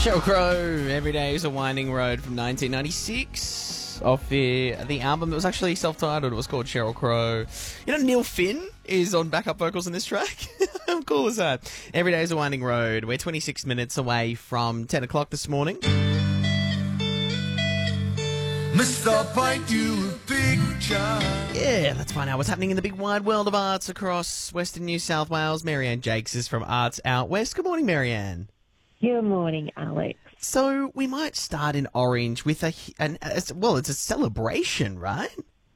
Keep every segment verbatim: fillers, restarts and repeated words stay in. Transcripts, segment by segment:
Sheryl Crow, Every Day is a Winding Road from nineteen ninety-six. Off the, the album that was actually self-titled. It was called Sheryl Crow. You know, Neil Finn is on backup vocals in this track. How cool is that? Every Day is a Winding Road. We're twenty-six minutes away from ten o'clock this morning. Mister Paint You a Picture. Yeah, let's find out what's happening in the big wide world of arts across Western New South Wales. Marianne Jakes is from Arts Out West. Good morning, Marianne. Good morning, Alex. So we might start in Orange with a, an, a well, it's a celebration, right?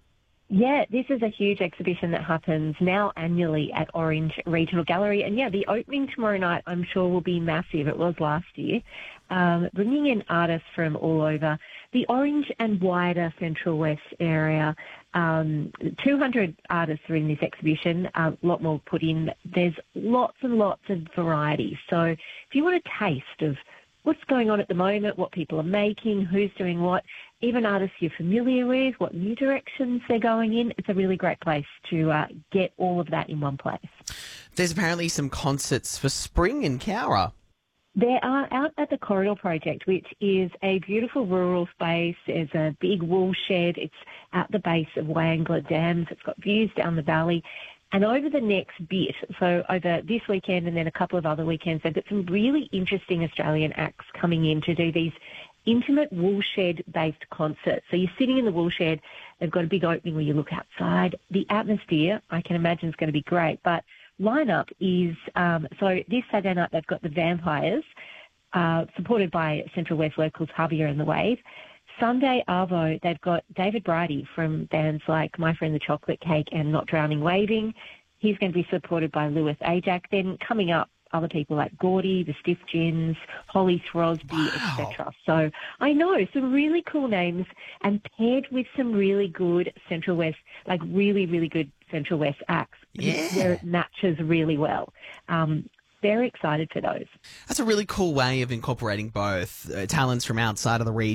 Yeah, this is a huge exhibition that happens now annually at Orange Regional Gallery. And yeah, the opening tomorrow night, I'm sure, will be massive. It was last year. Um, bringing in artists from all over the Orange and wider Central West area. Um, two hundred artists are in this exhibition, a lot more put in. There's lots and lots of variety. So if you want a taste of what's going on at the moment, what people are making, who's doing what, even artists you're familiar with, what new directions they're going in, it's a really great place to uh, get all of that in one place. There's apparently some concerts for spring in Cowra. There are out at the Corridor Project, which is a beautiful rural space. There's a big wool shed. It's at the base of Wangler Dams. It's got views down the valley. And over the next bit, so over this weekend and then a couple of other weekends, they've got some really interesting Australian acts coming in to do these intimate woolshed-based concerts. So you're sitting in the woolshed. They've got a big opening where you look outside. The atmosphere, I can imagine, is going to be great. But lineup is, um, so this Saturday night they've got the Vampires, uh, supported by Central West locals Javier and the Wave. Sunday, Arvo, they've got David Bridie from bands like My Friend the Chocolate Cake and Not Drowning Waving. He's going to be supported by Lewis Ajax. Then coming up, other people like Gordy, the Stiff Gins, Holly Throsby, Wow. et cetera. So I know some really cool names, and paired with some really good Central West, like really, really good Central West acts, Yeah. where it matches really well. Um, very excited for those. That's a really cool way of incorporating both uh, talents from outside of the region